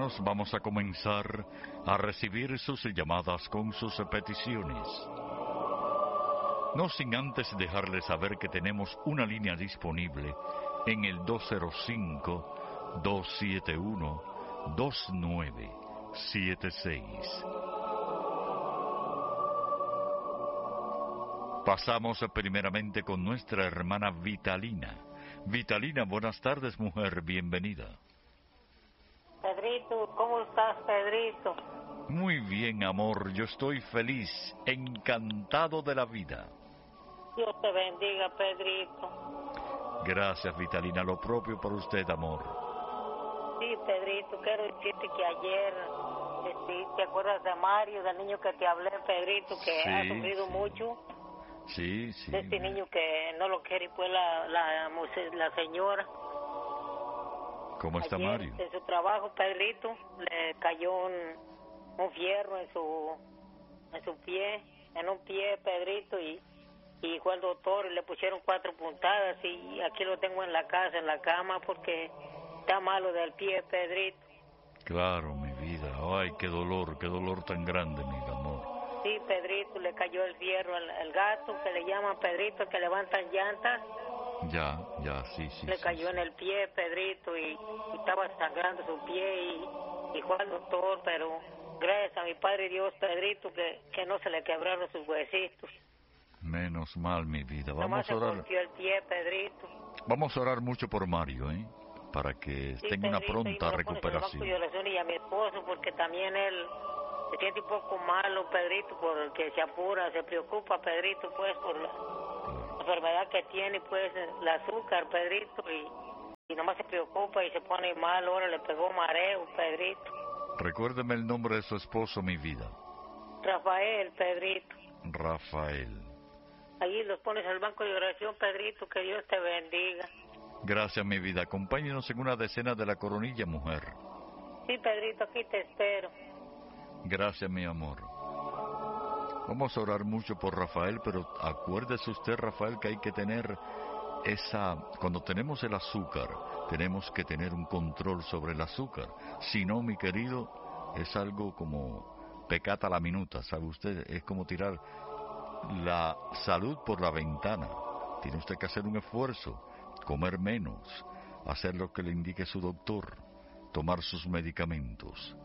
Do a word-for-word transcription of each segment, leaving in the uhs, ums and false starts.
hermanos, vamos a comenzar a recibir sus llamadas con sus peticiones. No sin antes dejarles saber que tenemos una línea disponible en el dos cero cinco, dos siete uno, dos nueve siete seis. Pasamos primeramente con nuestra hermana Vitalina. Vitalina, buenas tardes, mujer, bienvenida. Pedrito, ¿cómo estás, Pedrito? Muy bien, amor, yo estoy feliz, encantado de la vida. Dios te bendiga, Pedrito. Gracias, Vitalina, lo propio por usted, amor. Sí, Pedrito, quiero decirte que ayer, este, ¿te acuerdas de Mario, del niño que te hablé, Pedrito, que sí, ha sufrido sí. mucho? Sí, sí. De este niño que no lo quiere, pues, la, la, la señora. ¿Cómo está ayer, Mario? En su trabajo, Pedrito, le cayó un, un fierro en su, en su pie, en un pie, Pedrito, y... y fue al doctor y le pusieron cuatro puntadas y aquí lo tengo en la casa, en la cama, porque está malo del pie, Pedrito. Claro, mi vida. Ay, qué dolor, qué dolor tan grande, mi amor. Sí, Pedrito, le cayó el fierro al, al gato, que le llaman Pedrito, que levantan llantas. Ya, ya, sí, sí. Le sí, cayó sí. en el pie, Pedrito, y, y estaba sangrando su pie y, y fue al doctor, pero gracias a mi Padre Dios, Pedrito, que, que no se le quebraron sus huesitos. Menos mal, mi vida. Nomás Vamos a orar. se rompió el pie, Pedrito. Vamos a orar mucho por Mario, ¿eh? Para que Sí, tenga una Pedrito, pronta y me lo pones en el banco recuperación. de oración y a mi esposo, porque también él se siente un poco malo, Pedrito, porque se apura, se preocupa, Pedrito, pues, por la Claro. enfermedad que tiene, pues, el azúcar, Pedrito, y, y nomás se preocupa y se pone mal. Ahora le pegó mareo, Pedrito. Recuérdeme el nombre de su esposo, mi vida. Rafael, Pedrito. Rafael. Ahí los pones en el banco de oración, Pedrito, que Dios te bendiga. Gracias, mi vida. Acompáñenos en una decena de la coronilla, mujer. Sí, Pedrito, aquí te espero. Gracias, mi amor. Vamos a orar mucho por Rafael, pero acuérdese usted, Rafael, que hay que tener esa... Cuando tenemos el azúcar, tenemos que tener un control sobre el azúcar. Si no, mi querido, es algo como pecata a la minuta, ¿sabe usted? Es como tirar la salud por la ventana. Tiene usted que hacer un esfuerzo, comer menos, hacer lo que le indique su doctor, tomar sus medicamentos.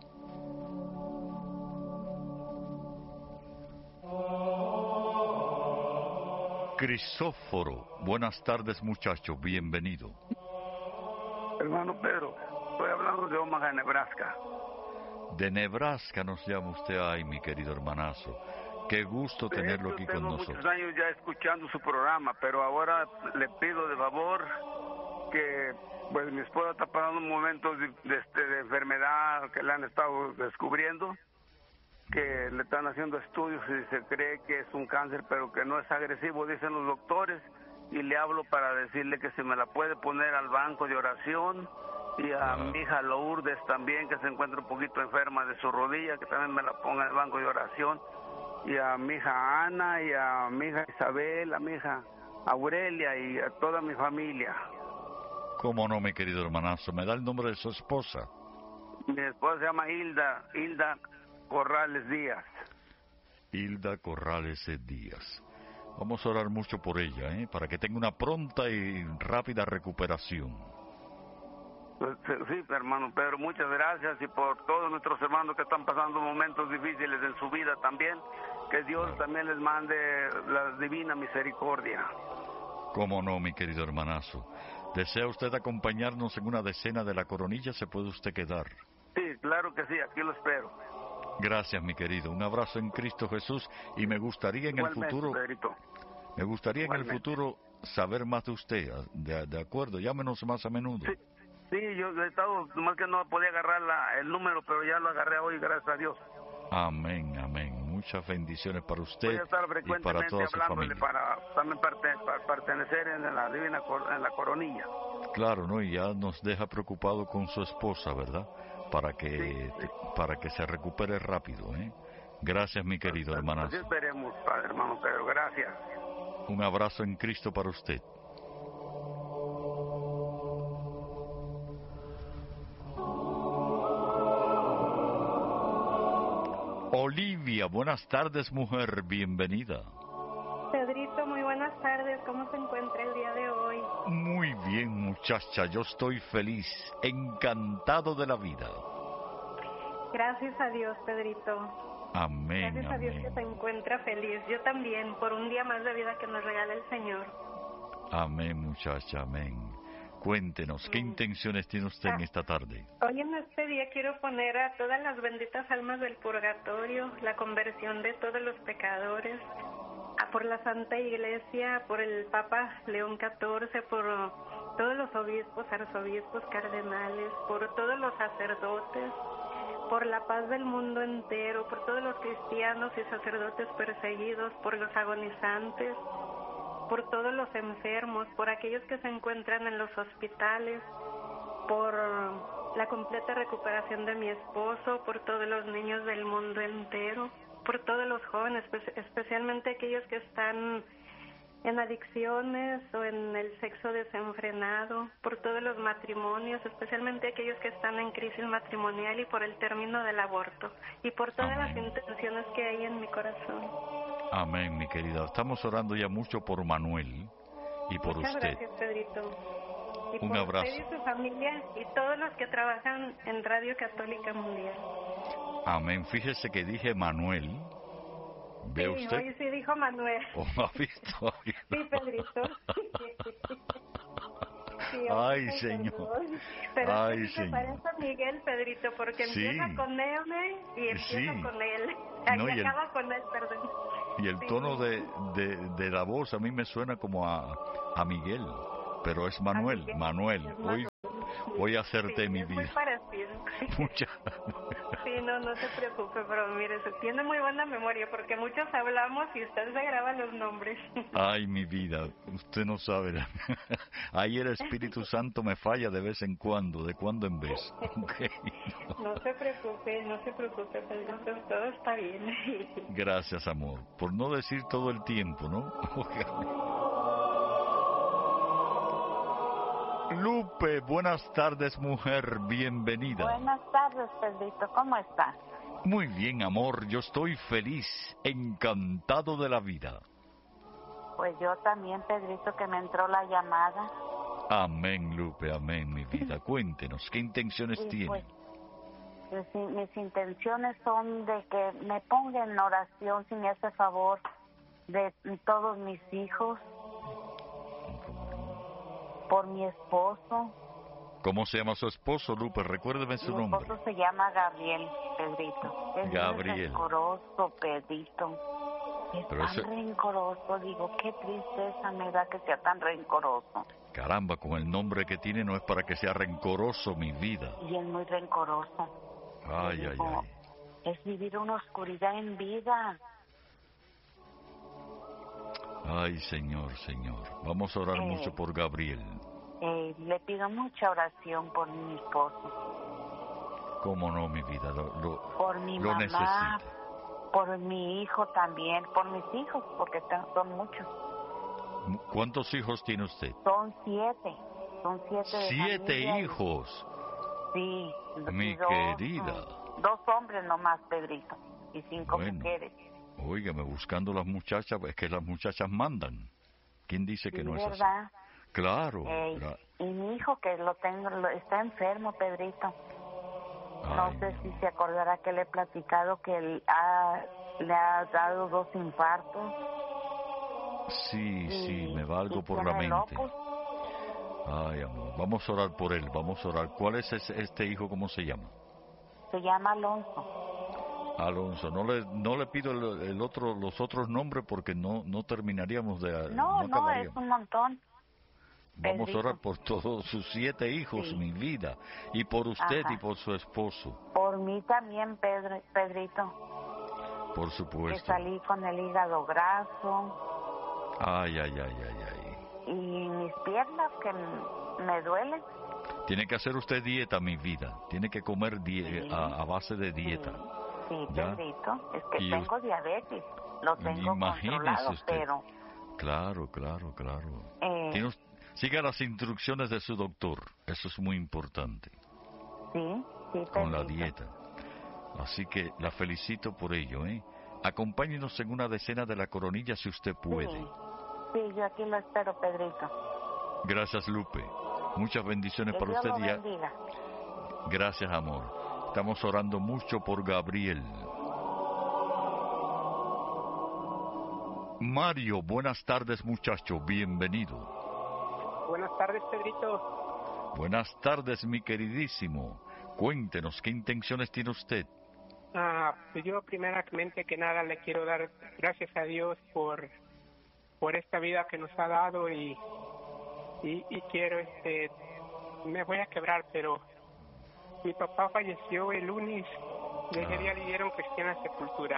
Crisóforo, buenas tardes, muchacho, bienvenido. Hermano Pedro, estoy hablando de Omaha, Nebraska. De Nebraska nos llama usted. Ay, mi querido hermanazo, qué gusto De tenerlo hecho, aquí con tengo nosotros. muchos años ya escuchando su programa, pero ahora le pido de favor que, pues, mi esposa está pasando momentos de, de, este, de enfermedad que le han estado descubriendo, que le están haciendo estudios y se cree que es un cáncer, pero que no es agresivo, dicen los doctores, y le hablo para decirle que si me la puede poner al banco de oración, y a Wow. mi hija Lourdes también, que se encuentra un poquito enferma de su rodilla, que también me la ponga en el banco de oración, y a mi hija Ana, y a mi hija Isabel, a mi hija Aurelia, y a toda mi familia. ¿Cómo no, mi querido hermanazo? ¿Me da el nombre de su esposa? Mi esposa se llama Hilda, Hilda Corrales Díaz. Hilda Corrales Díaz. Vamos a orar mucho por ella, ¿eh? Para que tenga una pronta y rápida recuperación. Pues, sí, hermano Pedro, muchas gracias, y por todos nuestros hermanos que están pasando momentos difíciles en su vida también, que Dios Claro. también les mande la divina misericordia. ¿Cómo no, mi querido hermanazo? ¿Desea usted acompañarnos en una decena de la coronilla? Se puede usted quedar. Sí, claro que sí, aquí lo espero. Gracias, mi querido. Un abrazo en Cristo Jesús, y me gustaría en Igualmente, el futuro, Pedrito. me gustaría en el Igualmente. futuro saber más de usted. De, de acuerdo, llámenos más a menudo. Sí, sí, yo he estado, más que no podía agarrar la, el número, pero ya lo agarré hoy, gracias a Dios. Amén, amén. Muchas bendiciones para usted Voy a estar y para frecuentemente toda su hablándole familia. para también parte, para pertenecer en la divina cor- en la coronilla. Claro, ¿no? Y ya nos deja preocupado con su esposa, ¿verdad? Para que Sí, sí. para que se recupere rápido, ¿eh? Gracias, mi querido Así hermanazo. esperemos, padre, hermano Pedro, gracias. Un abrazo en Cristo para usted. Olivia, buenas tardes, mujer, bienvenida. Pedrito, muy buenas tardes. ¿Cómo se encuentra el día de hoy? Muy bien, muchacha, yo estoy feliz, encantado de la vida. Gracias a Dios, Pedrito. Amén, Gracias a Dios amén. que se encuentra feliz. Yo también, por un día más de vida que nos regala el Señor. Amén, muchacha, amén. Cuéntenos, ¿qué intenciones tiene usted en esta tarde? Hoy en este día quiero poner a todas las benditas almas del purgatorio, la conversión de todos los pecadores, a por la Santa Iglesia, por el Papa León catorce, por todos los obispos, arzobispos, cardenales, por todos los sacerdotes, por la paz del mundo entero, por todos los cristianos y sacerdotes perseguidos, por los agonizantes, por todos los enfermos, por aquellos que se encuentran en los hospitales, por la completa recuperación de mi esposo, por todos los niños del mundo entero, por todos los jóvenes, especialmente aquellos que están en adicciones o en el sexo desenfrenado, por todos los matrimonios, especialmente aquellos que están en crisis matrimonial y por el término del aborto, y por todas Amén. Las intenciones que hay en mi corazón. Amén, mi querida. Estamos orando ya mucho por Manuel y por Muchas usted. Gracias, Pedrito. Y Un por abrazo. usted y su familia y todos los que trabajan en Radio Católica Mundial. Amén. Fíjese que dije Manuel. ¿Ve sí, usted? Hoy sí dijo Manuel. ¿O ha visto? Sí, Pedrito. Sí, Ay, sí, señor. Perdón. Pero Ay, sí se señor. parece a Miguel, Pedrito, porque Sí. empieza con M y empieza Sí. con él. No, y y el- acaba con él, perdón. Y el Sí. tono de, de, de la voz a mí me suena como a, a Miguel, pero es Manuel. Miguel. Manuel, Es hoy, Manuel. hoy acerté Sí, mi es muy vida. parecido. Mucha... Sí, no, no se preocupe, pero mire, se tiene muy buena memoria porque muchos hablamos y usted se graba los nombres. Ay, mi vida, usted no sabe. Ahí el Espíritu Santo me falla de vez en cuando, de cuando en vez. Okay. No se preocupe, no se preocupe, Pedro, todo está bien. Gracias, amor. Por no decir todo el tiempo, ¿no? Lupe, buenas tardes, mujer, bienvenida. Buenas tardes, Pedrito, ¿cómo estás? Muy bien, amor, yo estoy feliz, encantado de la vida. Pues yo también, Pedrito, que me entró la llamada. Amén, Lupe, amén, mi vida. Cuéntenos, ¿qué intenciones Y tiene? pues, pues, mi- mis intenciones son de que me ponga en oración, si me hace favor, de todos mis hijos, por mi esposo. ¿Cómo se llama su esposo, Lupe? Recuérdeme su Mi nombre. esposo se llama Gabriel, Pedrito. Es Gabriel. muy rencoroso, Pedrito. Es Pero tan ese- rencoroso, digo, qué tristeza me da que sea tan rencoroso. Caramba, con el nombre que tiene no es para que sea rencoroso, mi vida. Y es muy rencoroso. Ay, ay, Digo, ay. es vivir una oscuridad en vida. Ay, Señor, Señor. Vamos a orar Eh. mucho por Gabriel. Eh, le pido mucha oración por mi esposo, ¿Cómo no, mi vida? Lo, lo, por mi lo mamá, necesita. por mi hijo también, por mis hijos, porque ten- son muchos. ¿Cuántos hijos tiene usted? Son siete, son siete de Siete familia y- hijos. Sí. Mi y dos, querida. mm, Dos hombres nomás, Pedrito, y cinco Bueno. mujeres. Óigame, buscando las muchachas, es que las muchachas mandan. ¿Quién dice que Sí, no es así? ¿verdad? Claro. Eh, la- y mi hijo que lo tengo, lo- está enfermo, Pedrito. No Ay, sé mi si amor. se acordará que le he platicado que él ha, le ha dado dos infartos. Sí, sí, y- me va algo y por la tiene mente. locus. Ay, amor, vamos a orar por él, vamos a orar. ¿Cuál es ese- este hijo, cómo se llama? Se llama Alonso. Alonso. No le no le pido el, el otro los otros nombres porque no no terminaríamos de No, no, es acabaríamos. un montón. Vamos a Pedrito. orar por todos sus siete hijos, Sí. mi vida, y por usted Ajá. y por su esposo, Por mí también, Pedro, Pedrito, por que supuesto. salí con el hígado graso Ay, ay, ay, ay, ay. y mis piernas que m- me duelen. Tiene que hacer usted dieta, mi vida. Tiene que comer die- Sí. a, a base de dieta. Sí, ¿Ya? Pedrito, es que Y tengo diabetes, lo tengo Imagínese controlado, usted. pero Claro, claro, claro. eh, Tiene us- siga las instrucciones de su doctor. Eso es muy importante. sí, sí, Con la Pedrito. dieta. Así que la felicito por ello, ¿eh? Acompáñenos en una decena de la coronilla si usted puede. Sí, sí, yo aquí lo espero, Pedrito. Gracias, Lupe. Muchas bendiciones Que para Dios usted. lo Y a... bendiga. Gracias, amor. Estamos orando mucho por Gabriel. Mario, buenas tardes, muchacho. Bienvenido. Buenas tardes, Pedrito. Buenas tardes, mi queridísimo. Cuéntenos, ¿qué intenciones tiene usted? Ah, pues yo primeramente que nada le quiero dar gracias a Dios por por esta vida que nos ha dado y y, y quiero este me voy a quebrar, pero mi papá falleció el lunes y ese día le dieron cristiana sepultura.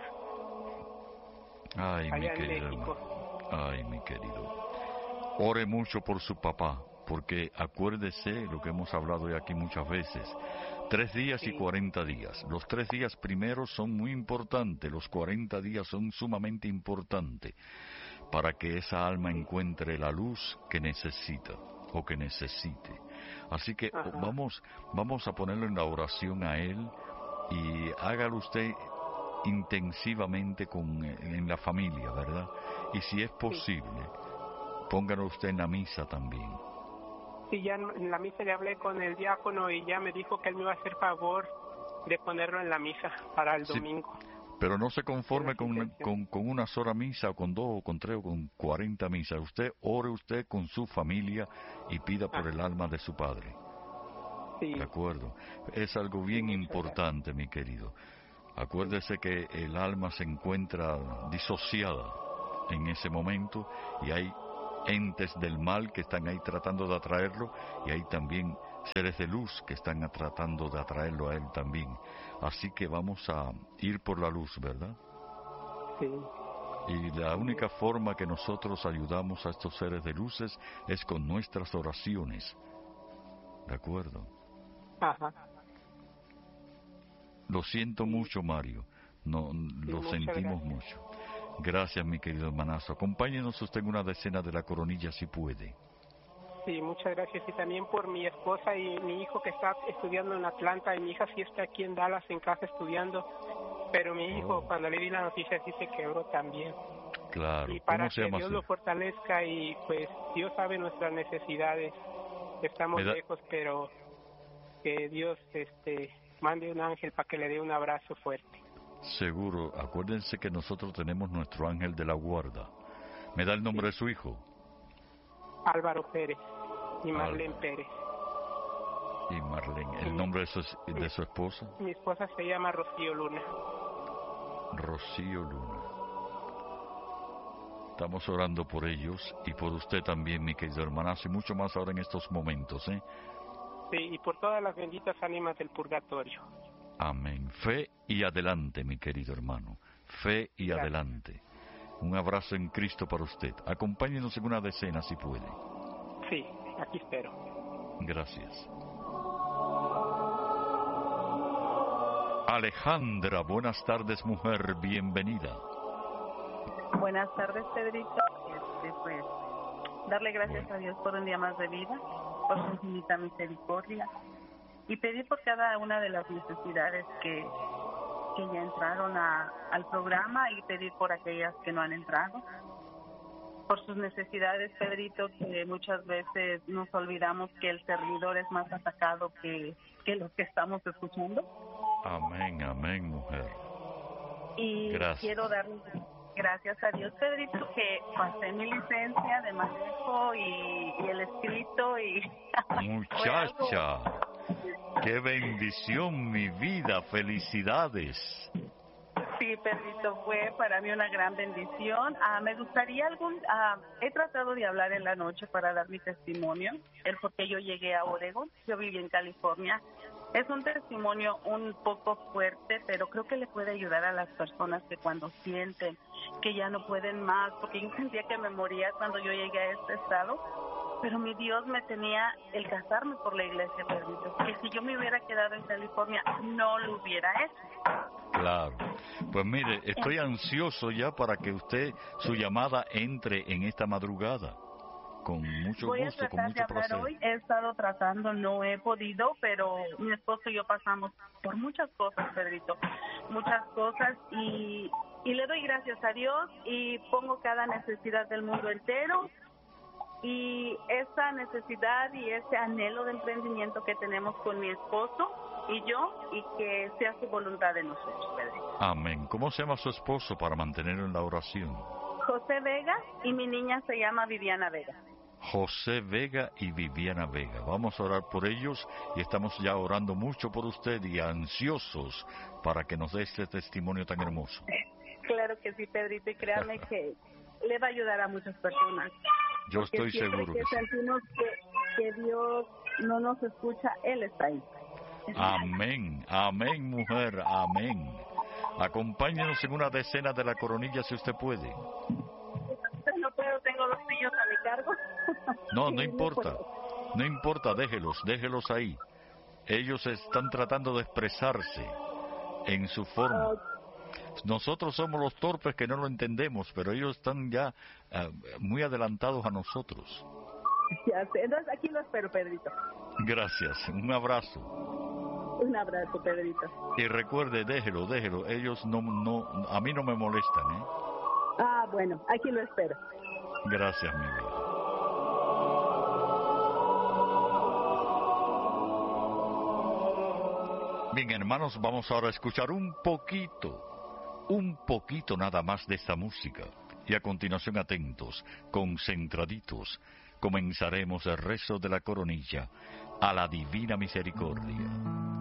Ay, mi allá en querido México. hermano. Ay, mi querido. Ore mucho por su papá, porque acuérdese lo que hemos hablado ya aquí muchas veces. Tres días Sí. y cuarenta días. Los tres días primeros son muy importantes, los cuarenta días son sumamente importantes para que esa alma encuentre la luz que necesita o que necesite. Así que Ajá. vamos, vamos a ponerlo en la oración a él y hágalo usted intensivamente con, en la familia, ¿verdad? Y si es posible, póngalo usted en la misa también. Sí, ya en la misa le hablé con el diácono y ya me dijo que él me iba a hacer favor de ponerlo en la misa para el Sí. domingo. Pero no se conforme Buena con, intención. con, con una sola misa, o con dos, o con tres, o con cuarenta misas. Usted ore usted con su familia y pida por Ah. el alma de su padre. Sí, ¿De acuerdo? Es algo bien muchas importante, mi querido. Acuérdese que el alma se encuentra disociada en ese momento y hay entes del mal que están ahí tratando de atraerlo y hay también seres de luz que están tratando de atraerlo a él también. Así que vamos a ir por la luz, ¿verdad? sí. Y la única forma que nosotros ayudamos a estos seres de luces es con nuestras oraciones. ¿De acuerdo? Ajá. Lo siento mucho, Mario. No, lo muchas sentimos gracias. mucho. Gracias, mi querido hermanazo. Acompáñenos usted en una decena de la coronilla si puede. Sí, muchas gracias. Y también por mi esposa y mi hijo que está estudiando en Atlanta, y mi hija sí está aquí en Dallas en casa estudiando, pero mi hijo Oh. cuando le di la noticia sí se quebró también. Claro. Y para ¿Cómo se que llama Dios su lo hijo? fortalezca y pues Dios sabe nuestras necesidades. Estamos Me da- lejos, pero que Dios este mande un ángel para que le dé un abrazo fuerte. Seguro. Acuérdense que nosotros tenemos nuestro ángel de la guarda. ¿Me da el nombre de su hijo? Álvaro Pérez y Marlene Álvaro. Pérez. Y Marlene. ¿El nombre de su, de su esposa? Mi esposa se llama Rocío Luna. Rocío Luna. Estamos orando por ellos y por usted también, mi querido hermanazo, y mucho más ahora en estos momentos, ¿eh? Sí, y por todas las benditas ánimas del purgatorio. Amén. Fe y adelante, mi querido hermano. Fe y Gracias. adelante. Un abrazo en Cristo para usted. Acompáñenos en una decena si puede. Sí, aquí espero. Gracias. Alejandra, buenas tardes, mujer. Bienvenida. Buenas tardes, Pedrito. Este, pues, darle gracias a Dios por un día más de vida, por su infinita misericordia, y pedir por cada una de las necesidades que, que ya entraron a, al programa, y pedir por aquellas que no han entrado. Por sus necesidades, Pedrito, que muchas veces nos olvidamos que el servidor es más atacado que, que los que estamos escuchando. Amén, amén, mujer. Y Gracias. quiero darle gracias a Dios, Pedrito, que pasé mi licencia de manejo y, y el escrito y Muchacha, qué bendición, mi vida. Felicidades. Sí, Pedrito, fue para mí una gran bendición. Ah, me gustaría algún... ah, he tratado de hablar en la noche para dar mi testimonio, el por qué yo llegué a Oregon. Yo viví en California. Es un testimonio un poco fuerte, pero creo que le puede ayudar a las personas que cuando sienten que ya no pueden más, porque yo sentía que me moría cuando yo llegué a este estado, pero mi Dios me tenía el casarme por la iglesia, Pedrito, que si yo me hubiera quedado en California no lo hubiera hecho. Claro. Pues mire, estoy ansioso ya para que usted, su llamada entre en esta madrugada. con mucho Voy gusto, a con tratar de mucho hablar placer. hoy. He estado tratando, no he podido, pero mi esposo y yo pasamos por muchas cosas, Pedrito, muchas cosas, y, y le doy gracias a Dios y pongo cada necesidad del mundo entero, y esa necesidad y ese anhelo de emprendimiento que tenemos con mi esposo y yo, y que sea su voluntad de nosotros, Pedrito. Amén. ¿Cómo se llama su esposo para mantenerlo en la oración? José Vega, y mi niña se llama Viviana Vega. José Vega y Viviana Vega. Vamos a orar por ellos y estamos ya orando mucho por usted y ansiosos para que nos dé este testimonio tan hermoso. Claro que sí, Pedrito, y créame que le va a ayudar a muchas personas. Yo Porque estoy siempre seguro que que sí. sentimos que, que Dios no nos escucha, Él está ahí. Amén, amén, mujer, amén. Acompáñenos en una decena de la coronilla si usted puede. No puedo, tengo los niños a mi cargo. No, Sí, no importa, puedo. no importa, déjelos, déjelos ahí. Ellos están tratando de expresarse en su forma. Nosotros somos los torpes que no lo entendemos, pero ellos están ya uh, muy adelantados a nosotros. Ya sé, entonces aquí lo espero, Pedrito. Gracias, un abrazo. Un abrazo, Pedrito. Y recuerde, déjelo, déjelo, ellos no, no, a mí no me molestan, ¿eh? Ah, bueno, aquí lo espero. Gracias, mi vida. Bien, hermanos, vamos ahora a escuchar un poquito, un poquito nada más de esta música. Y a continuación, atentos, concentraditos, comenzaremos el rezo de la coronilla a la Divina Misericordia.